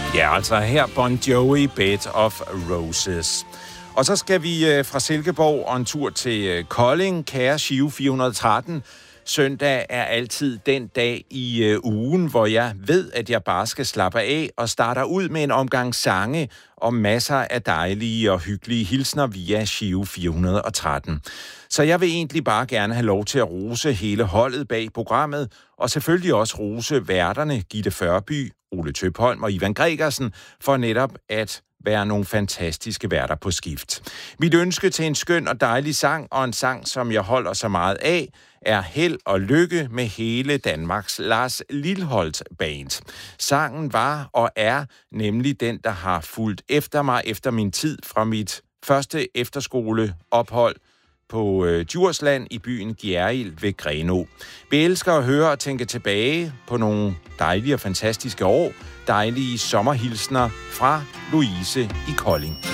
Ja, altså her Bon Jovi, Bed of Roses. Og så skal vi fra Silkeborg og en tur til Kolding, kære Giro 413. Søndag er altid den dag i ugen, hvor jeg ved, at jeg bare skal slappe af og starter ud med en omgang sange og masser af dejlige og hyggelige hilsner via Giro 413. Så jeg vil egentlig bare gerne have lov til at rose hele holdet bag programmet, og selvfølgelig også rose værterne Gitte Førby, Ole Tøpholm og Ivan Gregersen for netop at være nogle fantastiske værter på skift. Mit ønske til en skøn og dejlig sang, og en sang, som jeg holder så meget af, er Held og Lykke med hele Danmarks Lars Lilholt Band. Sangen var og er nemlig den, der har fulgt efter mig efter min tid fra mit første efterskoleophold på Djursland i byen Gjerrild ved Grenaa. Vi elsker at høre og tænke tilbage på nogle dejlige og fantastiske år. Dejlige sommerhilsner fra Louise i Kolding.